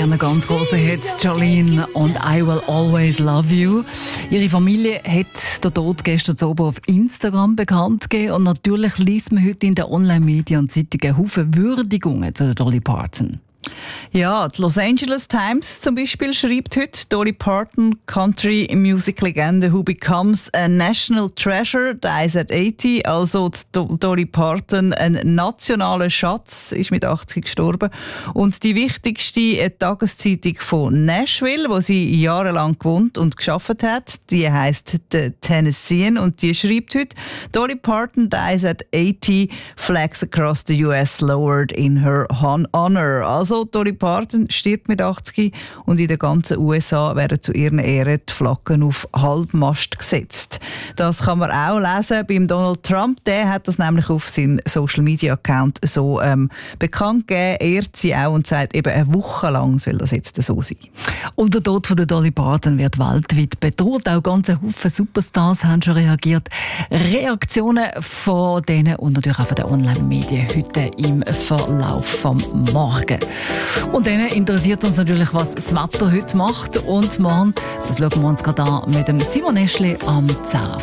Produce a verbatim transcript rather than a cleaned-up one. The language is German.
ihren ganz grossen Hits Jolene und I Will Always Love You. Ihre Familie hat den Tod gestern Abend auf Instagram bekannt gegeben und natürlich liest man heute in den Online-Medien und Zeitungen Haufen Würdigungen zu der Dolly Parton. Ja, die Los Angeles Times zum Beispiel schreibt heute, Dolly Parton, Country Music Legende, who becomes a national treasure, dies at achtzig. Also die Dolly Parton, ein nationaler Schatz, ist mit achtzig gestorben. Und die wichtigste Tageszeitung von Nashville, wo sie jahrelang gewohnt und geschafft hat, die heisst The Tennessean und die schreibt heute, Dolly Parton dies at achtzig, flags across the U S lowered in her honor. Also Dolly Parton stirbt mit achtzig und in der ganzen U S A werden zu ihren Ehren die Flaggen auf Halbmast gesetzt. Das kann man auch lesen beim Donald Trump. Der hat das nämlich auf seinem Social Media Account so ähm, bekannt gegeben. Er ehrt sie auch und sagt, eben eine Woche lang soll das jetzt so sein. Und der Tod von der Dolly Parton wird weltweit bedroht. Auch ganze Haufen Superstars haben schon reagiert. Reaktionen von denen und natürlich auch von den Online-Medien heute im Verlauf vom Morgen. Und dann interessiert uns natürlich, was das Wetter heute macht. Und morgen, das schauen wir uns gerade an mit dem Simon Eschli am zehn.